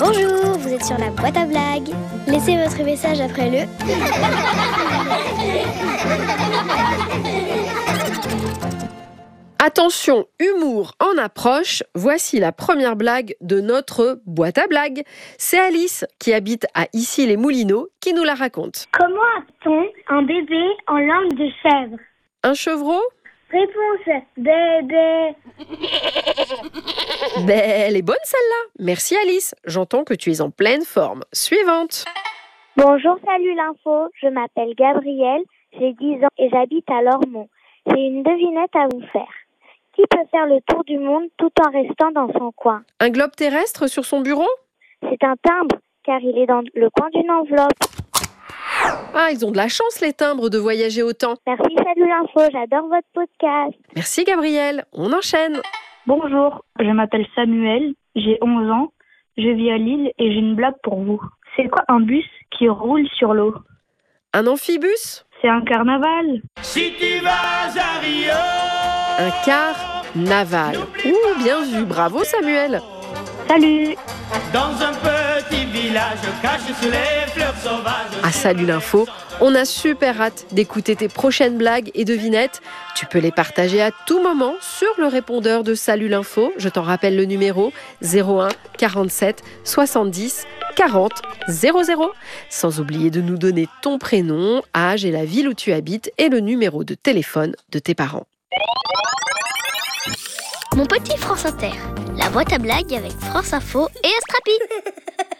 Bonjour, vous êtes sur la boîte à blagues. Laissez votre message après le... Attention, humour en approche, voici la première blague de notre boîte à blagues. C'est Alice, qui habite à Issy-les-Moulineaux, qui nous la raconte. Comment a-t-on un bébé en langue de chèvre? Un chevreau? Réponse, bébé. Elle est bonne celle-là. Merci Alice, j'entends que tu es en pleine forme. Suivante. Bonjour, salut l'info. Je m'appelle Gabrielle, j'ai 10 ans et j'habite à Lormont. J'ai une devinette à vous faire. Qui peut faire le tour du monde tout en restant dans son coin? Un globe terrestre sur son bureau? C'est un timbre, car il est dans le coin d'une enveloppe. Ah, ils ont de la chance les timbres de voyager autant. Merci, salut l'info, j'adore votre podcast. Merci Gabrielle, on enchaîne. Bonjour, je m'appelle Samuel, j'ai 11 ans, je vis à Lille et j'ai une blague pour vous. C'est quoi un bus qui roule sur l'eau? Un amphibus? C'est un carnaval. Si tu vas à Rio, un carnaval. Ouh, bien vu, bravo Samuel. Salut. Dans un petit village caché sous les fleurs sauvages. Ah, salut l'info, on a super hâte d'écouter tes prochaines blagues et devinettes. Tu peux les partager à tout moment sur le répondeur de Salut l'info. Je t'en rappelle le numéro 01 47 70 40 00. Sans oublier de nous donner ton prénom, âge et la ville où tu habites et le numéro de téléphone de tes parents. Mon petit France Inter, la boîte à blagues avec France Info et Astrapi.